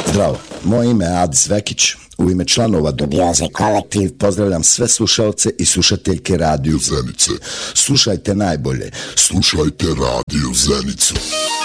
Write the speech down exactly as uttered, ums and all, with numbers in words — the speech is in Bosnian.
Zdravo, moje ime je Adis Vekić. U ime članova Dubioze kolektiv pozdravljam sve slušalce i slušateljke Radio Zenice. Slušajte najbolje. Slušajte Radio Zenicu.